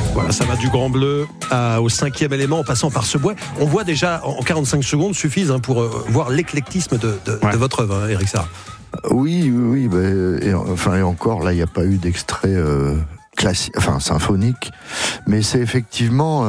Voilà, ça va du Grand Bleu au 5e élément en passant par Subway. On voit déjà en 45 secondes suffisent pour voir l'éclectisme de votre œuvre, Eric Serra. Oui, et encore, là, il n'y a pas eu d'extrait classique, symphonique, mais c'est effectivement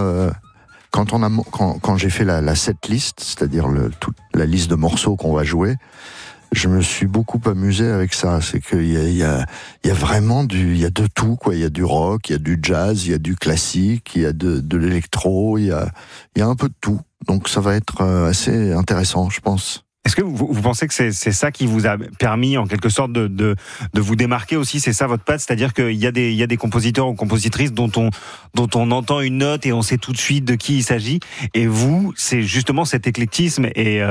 quand j'ai fait la setlist, c'est-à-dire toute la liste de morceaux qu'on va jouer, je me suis beaucoup amusé avec ça. C'est qu'il y a vraiment il y a de tout, quoi. Il y a du rock, il y a du jazz, il y a du classique, il y a de l'électro, il y a un peu de tout. Donc ça va être assez intéressant, je pense. Est-ce que vous pensez que c'est ça qui vous a permis en quelque sorte de vous démarquer aussi? C'est ça votre patte, c'est-à-dire qu'il y a des compositeurs ou compositrices dont on entend une note et on sait tout de suite de qui il s'agit, et vous, c'est justement cet éclectisme et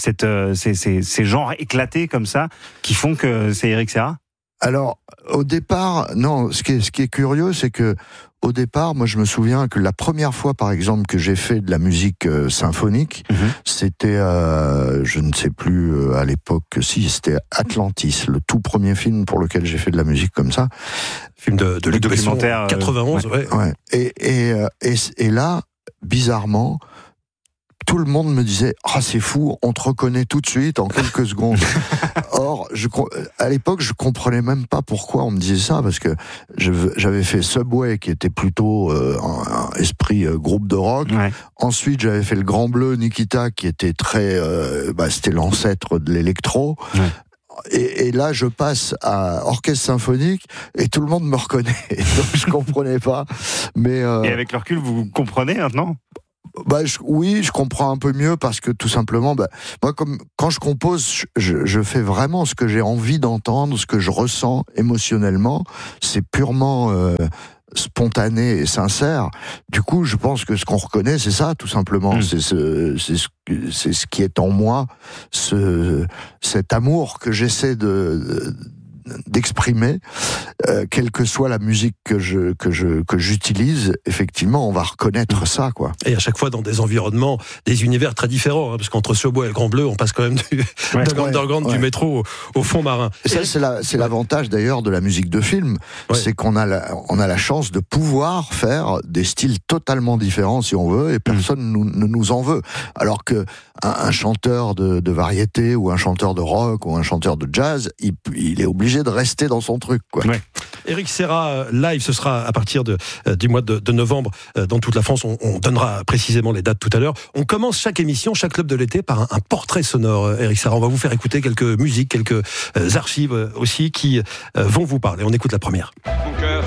ces genres éclatés comme ça qui font que c'est Eric Serra? Alors, au départ, non, ce qui est curieux, c'est que au départ, moi je me souviens que la première fois, par exemple, que j'ai fait de la musique symphonique, c'était, je ne sais plus à l'époque, si c'était Atlantis, le tout premier film pour lequel j'ai fait de la musique comme ça. Film de Luc Besson, 91, ouais. Et là, bizarrement, tout le monde me disait « Ah, c'est fou, on te reconnaît tout de suite en quelques secondes. » Or, à l'époque, je comprenais même pas pourquoi on me disait ça, parce que j'avais fait Subway, qui était plutôt un esprit groupe de rock. Ouais. Ensuite, j'avais fait le Grand Bleu, Nikita, qui était très... c'était l'ancêtre de l'électro. Ouais. Et là, je passe à orchestre symphonique et tout le monde me reconnaît. Donc, je comprenais pas. Mais Et avec le recul, vous comprenez maintenant ? Oui, je comprends un peu mieux parce que tout simplement, moi, quand je compose, je fais vraiment ce que j'ai envie d'entendre, ce que je ressens émotionnellement. C'est purement spontané et sincère. Du coup, je pense que ce qu'on reconnaît, c'est ça, tout simplement. C'est ce qui est en moi, cet amour que j'essaie d'exprimer, quelle que soit la musique que j'utilise, effectivement, on va reconnaître ça, quoi. Et à chaque fois dans des environnements, des univers très différents, parce qu'entre Subway et le Grand Bleu, on passe quand même de l'underground du métro au fond marin. Et ça, c'est l'avantage d'ailleurs de la musique de film, c'est qu'on a la chance de pouvoir faire des styles totalement différents si on veut, et personne ne nous en veut. Alors que un chanteur de variété ou un chanteur de rock ou un chanteur de jazz, il est obligé de rester dans son truc, quoi. Ouais. Eric Serra, live, ce sera à partir du mois de novembre dans toute la France. On donnera précisément les dates tout à l'heure. On commence chaque émission, chaque club de l'été, par un portrait sonore, Eric Serra. On va vous faire écouter quelques musiques, quelques archives aussi qui vont vous parler. On écoute la première.